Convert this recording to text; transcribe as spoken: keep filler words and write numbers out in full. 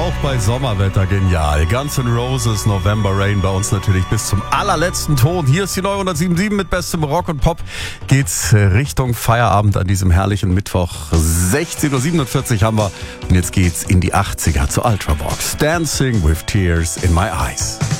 auch bei Sommerwetter genial. Guns N' Roses, November Rain, bei uns natürlich bis zum allerletzten Ton. Hier ist die neue hundertsieben Komma sieben mit bestem Rock und Pop. Geht's Richtung Feierabend an diesem herrlichen Mittwoch. sechzehn Uhr siebenundvierzig haben wir und jetzt geht's in die achtziger zur Ultravox. Dancing with Tears in My Eyes.